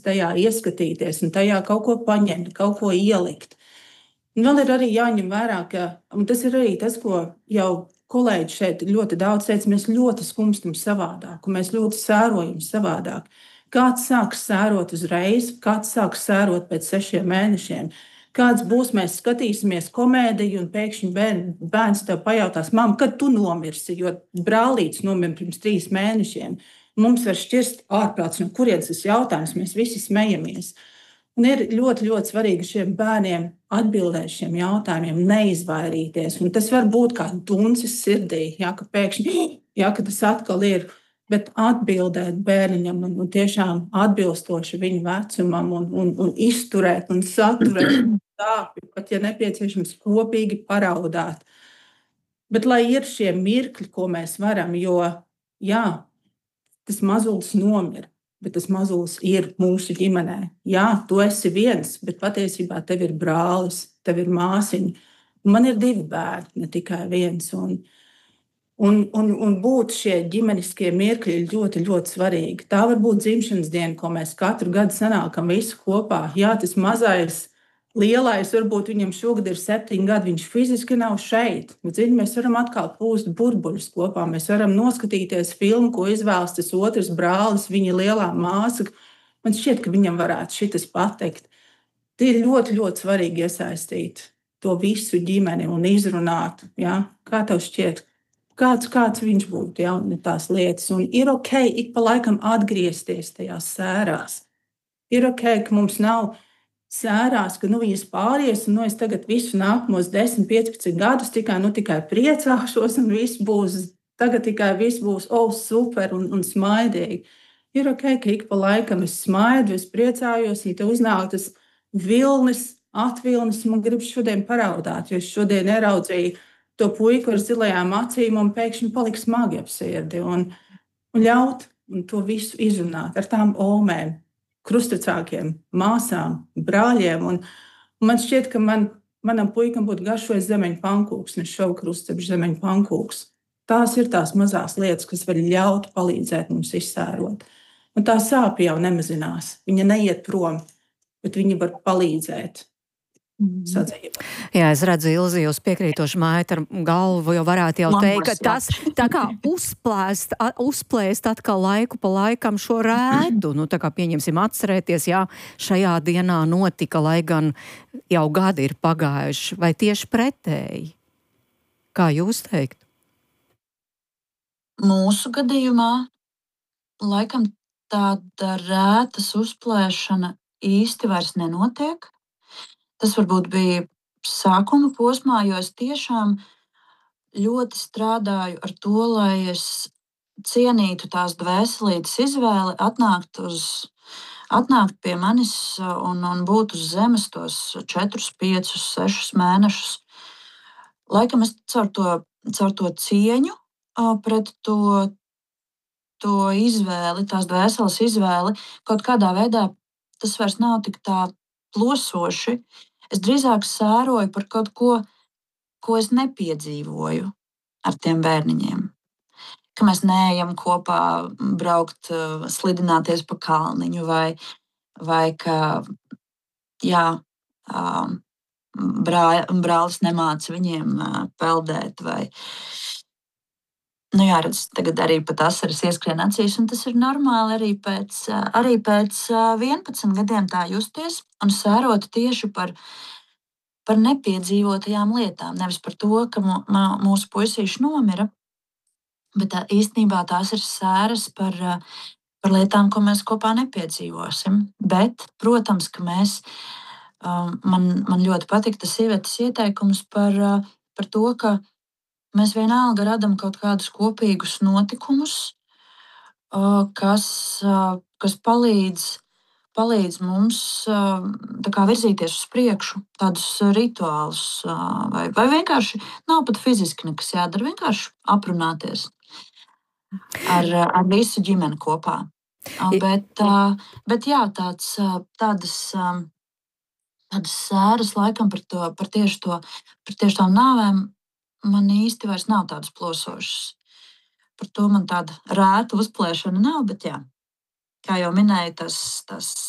tajā ieskatīties un tajā kaut ko paņemt, kaut ko ielikt. Un vēl ir arī jāņem vērā, ka tas ir arī tas, ko jau kolēģi šeit ļoti daudz teica, mēs ļoti skumstam savādāk, un mēs ļoti sērojam savādāk. Kāds sāks sērot uzreiz, kāds sāks sērot pēc 6 mēnešiem. Kāds būs, mēs skatīsimies komēdiju, un pēkšņi bērns tev pajautās, mamma, kad tu nomirsi, jo brālītis nomira pirms 3 mēnešiem. Mums var šķirst ārprāts, no kurienes tas jautājums, mēs visi smejamies. Un ir ļoti, ļoti svarīgi šiem bērniem atbildēt šiem jautājumiem, neizvairīties. Un tas var būt kā duncis sirdī, ka pēkšņi, ka tas atkal ir. Bet atbildēt bērniņam un tiešām atbilstoši viņa vecumam un izturēt un saturēt sāpju, pat ja nepieciešams kopīgi paraudāt. Bet lai ir šie mirkļi, ko mēs varam, jo jā, tas mazulis nomira. Bet tas mazulis ir mūsu ģimenē. Jā, tu esi viens, bet patiesībā tev ir brālis, tev ir māsiņa. Man ir 2 bērni, ne tikai viens. Un būt šie ģimeniskie mirkļi ir ļoti, ļoti svarīgi. Tā var būt dzimšanas diena, ko mēs katru gadu sanākam visi kopā. Jā, tas mazais, lielais, varbūt viņam šogad ir 7 gadi, viņš fiziski nav šeit. Bet, mēs varam atkal pūst burbuļus kopā. Mēs varam noskatīties filmu, ko izvēlas tas otrs brālis, viņa lielā māsa. Man šķiet, ka viņam varētu šitas pateikt. Tie ir ļoti, ļoti svarīgi iesaistīt to visu ģimeni un izrunāt. Jā? Kā tev šķiet? Kāds viņš būtu, tās lietas. Un ir ok, ik pa laikam atgriezties tajās sērās. Ir ok, ka mums nav sērās, ka viņas pāries, un es tagad visu nākamos 10, 15 gadus tikai priecāšos, un viss būs super un smaidīgi. Ir ok, ka ik pa laikam es smaidu, es priecājos, ja te uznāk tas vilnis, atvilnis, man gribas šodien paraudāt, jo es šodien ieraudzīju to puiku ar zilajām acīm, un pēkšņi palika smagi ap sirdi. Un ļaut un to visu izrunāt ar tām omēm, krustacākiem, māsām, brāļiem. Un man šķiet, ka manam puikam būtu garšojis zemeņu pankūks, ne šovu krustcepšu zemeņu pankūks. Tās ir tās mazās lietas, kas var ļaut palīdzēt mums izsērot. Un tā sāpja jau nemazinās. Viņa neiet prom, bet viņa var palīdzēt. Sadzīvot. Jā, es redzu, Ilzi, jūs piekrītoši mājat ar galvu, jo varētu jau teikt, ka tas tā kā uzplēst atkal laiku pa laikam šo rētu. Tā kā pieņemsim atcerēties, jā, šajā dienā notika, lai gan jau gadi ir pagājuši, vai tieši pretēji? Kā jūs teiktu? Mūsu gadījumā laikam tāda rētas uzplēšana īsti vairs nenotiek. Tas varbūt bija sākuma posmā, jo es tiešām ļoti strādāju ar to, lai es cienītu tās dvēselītes izvēli, atnākt pie manis un būt uz zemes tos 4, 5, 6 mēnešus. Laikam es caur to cieņu pret to izvēli, tās dvēseles izvēli, kaut kādā veidā tas vairs nav tik tā plosoši. Es drīzāk sēroju par kaut ko es nepiedzīvoju ar tiem bērniņiem. Ka mēs neejam kopā braukt, slidināties pa kalniņu, vai ka brālis nemāca viņiem peldēt. Redz, tagad arī pat asaras ieskrien acīs, un tas ir normāli arī pēc 11 gadiem tā justies un sērot tieši par nepiedzīvotajām lietām. Nevis par to, ka mūsu puisīši nomira, bet īstenībā tās ir sēras par lietām, ko mēs kopā nepiedzīvosim. Bet, protams, ka man ļoti patīk tas sievietes ieteikums par to, ka mēs vienalga radam kaut kādus kopīgus notikumus, kas palīdz mums virzīties uz priekšu, tādus rituālus. Vai vienkārši nav pat fiziski nekas jādara, vienkārši aprunāties ar visu ģimeni kopā. Bet jā, tādas sēras laikam par tieši tām nāvēm man īsti vairs nav tādas plosošas. Par to man tāda rēta uzplēšana nav, bet jā, kā jau minēju, tas